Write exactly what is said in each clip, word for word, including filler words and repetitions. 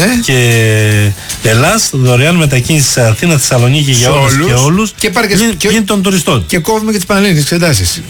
Ναι. Και Ελλάς, δωρεάν μετακίνηση σε Αθήνα, Θεσσαλονίκη για όλους και όλους. Και πάρει και, και των τουριστών. Και κόβουμε και τις Πανελλήνιες εξετάσεις.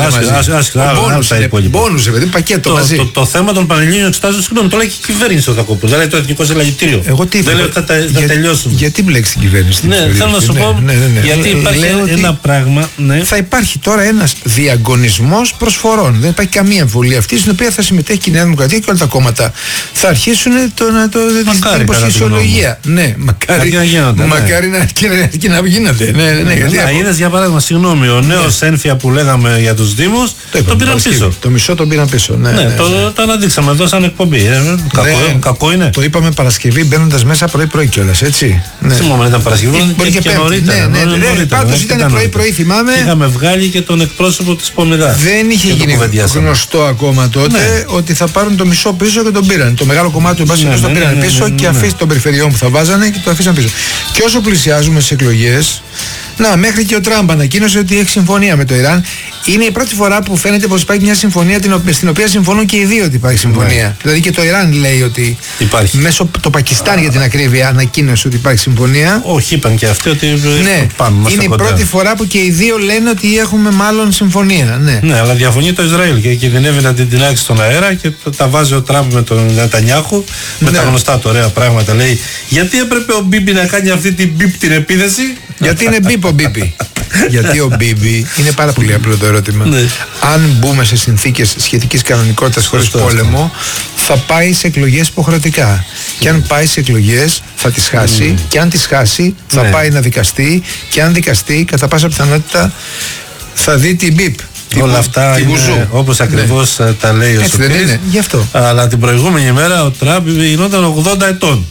Μπόνους, παιδί, πακέτο μαζί. Το, το, το θέμα των Πανελλήνιων εξετάσεων, συγγνώμη, το λέει και η κυβέρνηση ο Θακόπουλος. Δεν λέει το Εθνικό Συλλαγητήριο. Εγώ τι δεν λέει ότι θα, θα για, τελειώσουν. Γιατί μπλέξει την κυβέρνηση? Ναι, θέλω να σου ναι, πω. Ναι, ναι, ναι. Γιατί υπάρχει ένα πράγμα. Ναι. Θα υπάρχει τώρα ένας διαγωνισμός προσφορών. Δεν υπάρχει καμία εμβολία αυτή, στην οποία θα συμμετέχει και η Νέα Δημοκρατία και όλα τα κόμματα. Θα αρχίσουν το, να το, την υποσχεσιολογία. Ναι, μακάρι, γίνονται, μακάρι ναι. να, και, και να γίνεται. Ναι, ναι, ναι, γιατί να είδες για παράδειγμα, συγγνώμη, ο νέος ναι. ένφια που λέγαμε για τους Δήμους, το, τον πήραν πίσω. Το μισό τον πήραν πίσω. Ναι, ναι, ναι, το, ναι. το αναδείξαμε εδώ σαν εκπομπή. Ε, κακό, ναι, κακό είναι. Το είπαμε Παρασκευή μπαίνοντας μέσα πρωί-πρωί κιόλας, έτσι. Θυμάμαι, ήταν Παρασκευή. Μπορεί και νωρίτερα. Πάντως ήταν πρωί-πρωί, θυμάμαι. Είχαμε βγάλει και τον εκπρόσωπο της Πομιδά. Δεν είχε γίνει γνωστό ακόμα τότε ότι θα πάρουν το μισό πίσω και τον πήραν. Το μεγάλο κομμάτι του μπάσκετ το πήραν πίσω και αφήσει των περιφερειών που θα βάζανε και το αφήσαν πίσω. Και όσο πλησιάζουμε στις εκλογές, να, μέχρι και ο Τραμπ ανακοίνωσε ότι έχει συμφωνία με το Ιράν. Είναι η πρώτη φορά που φαίνεται πως υπάρχει μια συμφωνία στην οποία συμφωνούν και οι δύο ότι υπάρχει συμφωνία. Ναι. Δηλαδή και το Ιράν λέει ότι υπάρχει. Μέσω το Πακιστάν για την ακρίβεια ανακοίνωσε ότι υπάρχει συμφωνία. Όχι, είπαν και αυτοί ότι ναι. πάμε. Είναι η κοντά. Πρώτη φορά που και οι δύο λένε ότι έχουμε μάλλον συμφωνία. Ναι, ναι, αλλά διαφωνεί το Ισραήλ και κινδυνεύει να την τεινάξει στον αέρα και τα βάζει ο Τραμπ με τον Νετανιάχου με ναι. τα γνωστά του ωραία πράγματα. Λέει, γιατί έπρεπε ο Μπίμπι να κάνει αυτή την μπίπ την επίθεση? Γιατί είναι μπίπ ο Μπίμπι. Γιατί ο Μπίμπι, είναι πάρα πολύ απλό το ερώτημα. Ναι. Αν μπούμε σε συνθήκες σχετικής κανονικότητας χωρίς πόλεμο, θα πάει σε εκλογές υποχρεωτικά. Και αν πάει σε εκλογές θα τις χάσει. Mm. Και αν τις χάσει θα ναι. πάει να δικαστεί. Και αν δικαστεί, κατά πάσα πιθανότητα θα δει την μπίπ. Όλα αυτά είναι όπως ακριβώς ναι. τα λέει ο Σωτήρης. Γι' αυτό. Αλλά την προηγούμενη μέρα ο Τραμπ γινόταν ογδόντα ετών.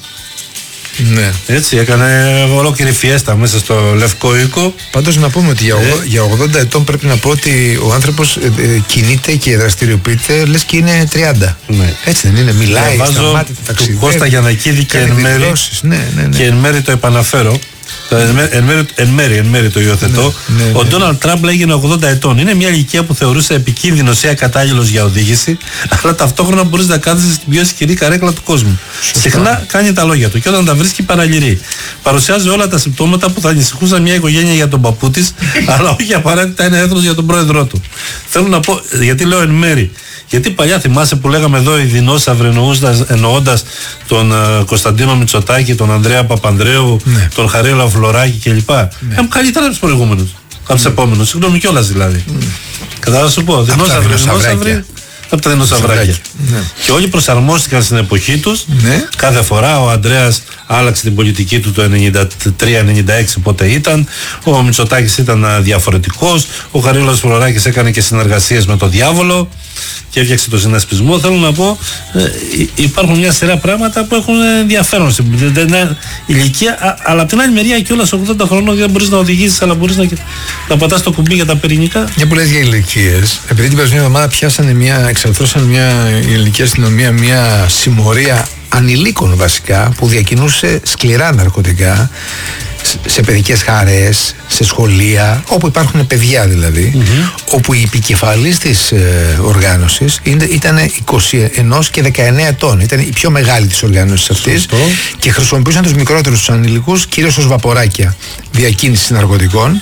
Ναι. Έτσι έκανε ολόκληρη φιέστα μέσα στο Λευκό Οίκο. Πάντως να πούμε ότι για, ε. για ογδόντα ετών πρέπει να πω ότι ο άνθρωπος ε, ε, κινείται και δραστηριοποιείται λες και είναι τριάντα. Ναι. Έτσι δεν είναι? Μιλάει, σταμάτηται, ταξιδεύει. Του Κώστα Γιαννακίδη και εν μέρη, ναι, ναι, ναι. και εν μέρη το επαναφέρω. Εν μέρη, εν, μέρη, εν μέρη το υιοθετώ. Ναι, ναι, ναι. Ο Ντόναλντ Τραμπ έγινε ογδόντα ετών. Είναι μια ηλικία που θεωρούσε επικίνδυνο ή ακατάλληλος για οδήγηση, αλλά ταυτόχρονα μπορείς να κάθεσαι στην πιο ισχυρή καρέκλα του κόσμου. Σωστά. Συχνά κάνει τα λόγια του και όταν τα βρίσκει παραλυρεί. Παρουσιάζει όλα τα συμπτώματα που θα ανησυχούσαν μια οικογένεια για τον παππού της, αλλά όχι απαραίτητα ένα έθνος για τον πρόεδρό του. Θέλω να πω, γιατί λέω εν μέρη. Γιατί παλιά θυμάσαι που λέγαμε εδώ οι δεινόσαυροι εννοώντας τον uh, Κωνσταντίνο Μητσοτάκη, τον Ανδρέα Παπανδρέου, ναι. τον Χαρίλα Φλωράκη κλπ. Ναι. Έχουν καλύτερα από τους προηγούμενους, από τους επόμενους. Συγγνώμη κιόλας δηλαδή. Mm. Κατά να σου πω, δεινόσαυροι, δεινόσαυροι από τα δεινοσαυράκια. Ναι. Και όλοι προσαρμόστηκαν στην εποχή τους. Ναι. Κάθε φορά ο Ανδρέας άλλαξε την πολιτική του το ενενήντα τρία ενενήντα έξι πότε ήταν. Ο Μητσοτάκης ήταν διαφορετικός. Ο Χαρίλαος Φλωράκης έκανε και συνεργασίες με τον διάβολο και έφτιαξε το συνασπισμό. Θέλω να πω, ε, υπάρχουν μια σειρά πράγματα που έχουν ενδιαφέρον στην ηλικία, α, αλλά από την άλλη μεριά και όλα σε ογδόντα χρονών δεν μπορείς να οδηγήσεις, αλλά μπορείς να, να πατάς το κουμπί για τα πυρηνικά. Για που λες για ηλικίες, επειδή την περσμένη εβδομάδα πιάσανε μια, εξαρθρώσαν μια η ελληνική αστυνομία μια συμμορία ανηλίκων βασικά που διακινούσε σκληρά ναρκωτικά σε παιδικές χαρές, σε σχολεία, όπου υπάρχουν παιδιά δηλαδή, mm-hmm. όπου η επικεφαλής της ε, οργάνωσης ήταν είκοσι ένα και δεκαεννέα ετών. Ήταν η πιο μεγάλη της οργάνωσης αυτής. Σωστό. Και χρησιμοποιούσαν τους μικρότερους τους ανηλικούς κυρίως ως βαποράκια διακίνησης ναρκωτικών.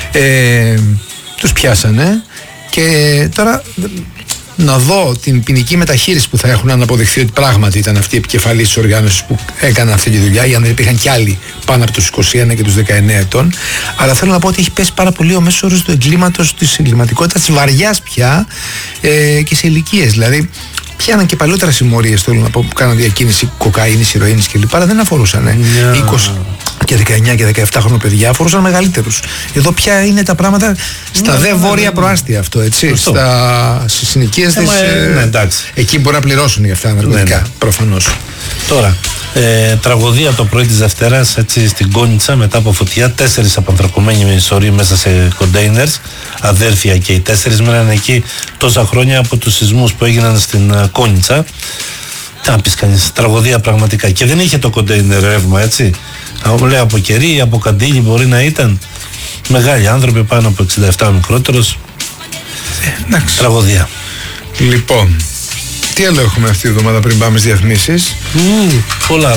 Ε, τους πιάσανε και τώρα να δω την ποινική μεταχείριση που θα έχουν αν αποδειχθεί ότι πράγματι ήταν αυτή η επικεφαλής της οργάνωσης που έκανε αυτή τη δουλειά, για να υπήρχαν κι άλλοι πάνω από τους είκοσι ένα και τους δεκαεννέα ετών. Αλλά θέλω να πω ότι έχει πέσει πάρα πολύ ο μέσος όρος του εγκλήματος, της εγκληματικότητας, της βαριάς πια ε, και σε ηλικίες. Δηλαδή, πιάναν και παλιότερα συμμορίες, θέλω να πω, που κάναν διακίνηση κοκαίνης, ηρωίνης κλπ. Αλλά δεν αφορούσαν yeah. είκοσι και δεκαεννέα και δεκαεπτά χρόνια παιδιά, αφορούσαν μεγαλύτερους. Εδώ πια είναι τα πράγματα στα yeah, δε yeah, βόρεια yeah, προάστια αυτό, έτσι. Yeah. Στα, στις συνοικίες της. Ε, ε, εκεί μπορεί να πληρώσουν για αυτά ναρκωτικά, yeah, προφανώς. Τώρα, ε, τραγωδία το πρωί της Δευτέρας, έτσι στην Κόνιτσα, μετά από φωτιά. Τέσσερις απανθρακωμένοι σωροί μέσα σε κοντέινερς, αδέρφια και οι τέσσερις μέναν εκεί τόσα χρόνια από τους σεισμούς που έγιναν στην uh, Κόνιτσα. Τι να πεις κανείς, τραγωδία πραγματικά. Και δεν είχε το κοντέινερ ρεύμα, έτσι. Λέει από κερί, από καντήλι μπορεί να ήταν. Μεγάλοι άνθρωποι, πάνω από εξήντα επτά μικρότερος. Ε, τραγωδία. Λοιπόν, τι άλλο έχουμε αυτή τη εβδομάδα πριν πάμε στις διαφημίσεις? Mm, πολλά.